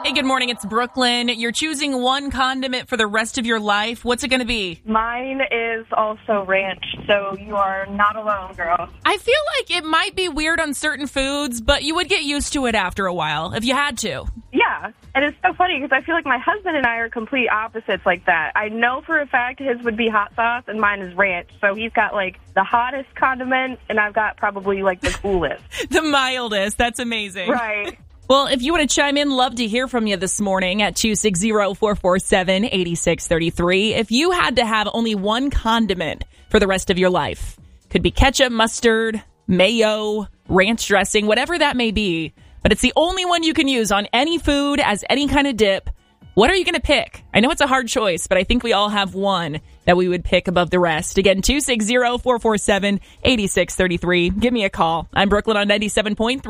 Hey, good morning. It's Brooklyn. You're choosing one condiment for the rest of your life. What's it going to be? Mine is also ranch, so you are not alone, girl. I feel like it might be weird on certain foods, but you would get used to it after a while if you had to. Yeah, and it's so funny because I feel like my husband and I are complete opposites like that. I know for a fact his would be hot sauce and mine is ranch, so he's got like the hottest condiment and I've got probably like the coolest. The mildest. That's amazing. Right. Well, if you want to chime in, love to hear from you this morning at 260-447-8633. If you had to have only one condiment for the rest of your life, could be ketchup, mustard, mayo, ranch dressing, whatever that may be, but it's the only one you can use on any food as any kind of dip. What are you going to pick? I know it's a hard choice, but I think we all have one that we would pick above the rest. Again, 260-447-8633. Give me a call. I'm Brooklyn on 97.3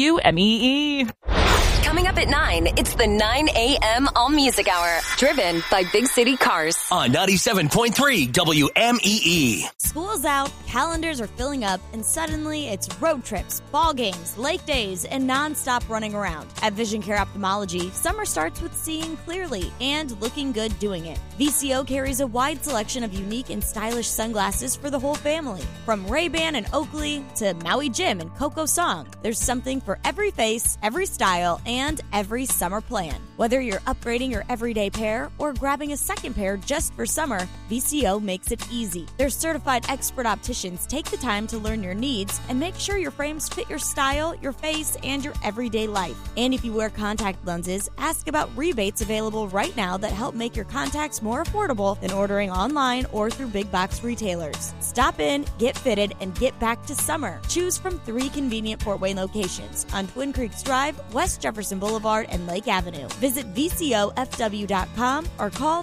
WMEE. Coming up at 9, it's the 9 a.m. All Music Hour, driven by Big City Cars. On 97.3 WMEE. School's out, calendars are filling up, and suddenly it's road trips, ball games, lake days, and nonstop running around. At Vision Care Ophthalmology, summer starts with seeing clearly and looking good doing it. VCO carries a wide selection of unique and stylish sunglasses for the whole family. From Ray-Ban and Oakley to Maui Jim and Coco Song, there's something for every face, every style, and every summer plan. Whether you're upgrading your everyday pair or grabbing a second pair just for summer, VCO makes it easy. Their certified expert opticians take the time to learn your needs and make sure your frames fit your style, your face, and your everyday life. And if you wear contact lenses, ask about rebates available right now that help make your contacts more affordable than ordering online or through big box retailers. Stop in, get fitted, and get back to summer. Choose from 3 convenient Fort Wayne locations on Twin Creeks Drive, West Jefferson Boulevard, and Lake Avenue. Visit VCOFW.com or call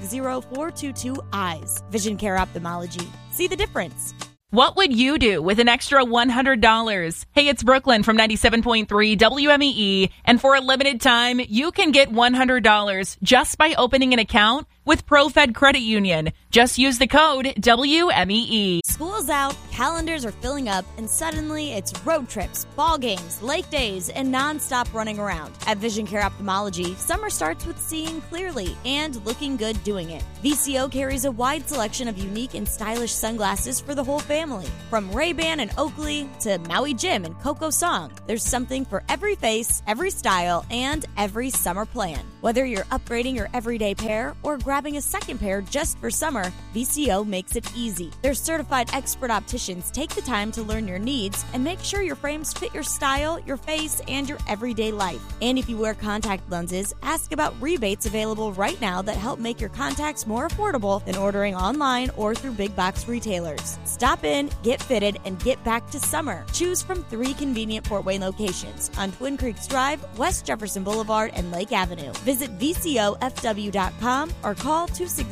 260-422-EYES. Vision Care Ophthalmology. See the difference. What would you do with an extra $100? Hey, it's Brooklyn from 97.3 WMEE, and for a limited time, you can get $100 just by opening an account with ProFed Credit Union. Just use the code WMEE. School's out, calendars are filling up, and suddenly it's road trips, ball games, lake days, and nonstop running around. At Vision Care Ophthalmology, summer starts with seeing clearly and looking good doing it. VCO carries a wide selection of unique and stylish sunglasses for the whole family. From Ray-Ban and Oakley to Maui Jim and Coco Song, there's something for every face, every style, and every summer plan. Whether you're upgrading your everyday pair or grabbing a second pair just for summer, VCO makes it easy. Their certified expert opticians take the time to learn your needs and make sure your frames fit your style, your face, and your everyday life. And if you wear contact lenses, ask about rebates available right now that help make your contacts more affordable than ordering online or through big box retailers. Stop in, get fitted, and get back to summer. Choose from 3 convenient Fort Wayne locations on Twin Creeks Drive, West Jefferson Boulevard, and Lake Avenue. Visit VCOFW.com or call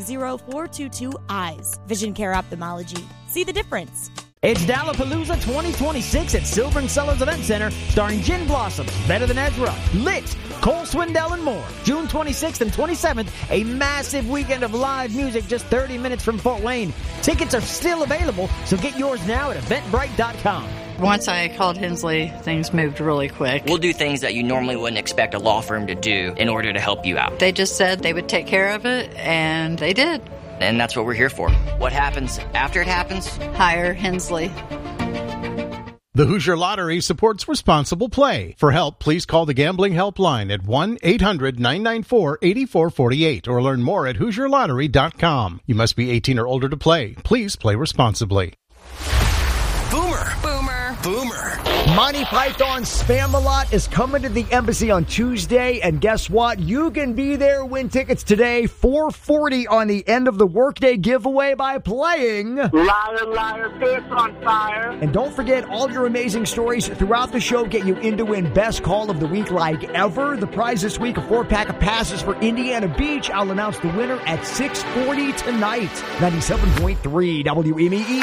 260-422-EYES. Vision Care Ophthalmology. See the difference. It's Dallapalooza 2026 at Silver and Sellers Event Center, starring Gin Blossoms, Better Than Ezra, Lit, Cole Swindell, and more. June 26th and 27th, a massive weekend of live music just 30 minutes from Fort Wayne. Tickets are still available, so get yours now at Eventbrite.com. Once I called Hensley, things moved really quick. We'll do things that you normally wouldn't expect a law firm to do in order to help you out. They just said they would take care of it, and they did. And that's what we're here for. What happens after it happens? Hire Hensley. The Hoosier Lottery supports responsible play. For help, please call the gambling helpline at 1-800-994-8448 or learn more at HoosierLottery.com. You must be 18 or older to play. Please play responsibly. Boomer. Monty Python's Spam-A-Lot is coming to the Embassy on Tuesday, and guess what? You can be there, win tickets today, $440 on the end of the workday giveaway by playing Liar, Liar, Bitch on Fire. And don't forget, all your amazing stories throughout the show get you in to win Best Call of the Week like ever. The prize this week, a 4-pack of passes for Indiana Beach. I'll announce the winner at 6:40 tonight. 97.3 WMEE.